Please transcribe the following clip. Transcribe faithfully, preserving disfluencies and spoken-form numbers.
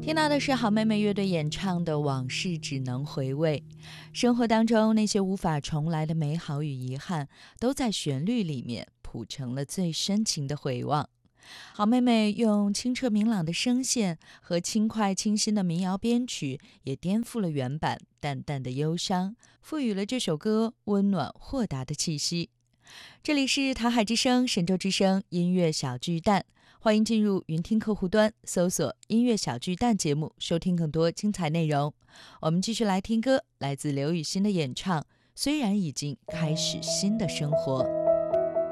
听到的是好妹妹乐队演唱的《往事只能回味》。生活当中那些无法重来的美好与遗憾，都在旋律里面谱成了最深情的回望。好妹妹用清澈明朗的声线和轻快清新的民谣编曲，也颠覆了原版淡淡的忧伤，赋予了这首歌温暖豁达的气息。这里是台海之声、神州之声音乐小巨蛋，欢迎进入云听客户端，搜索音乐小巨蛋节目，收听更多精彩内容。我们继续来听歌，来自刘雨昕的演唱《虽然已经开始新的生活》。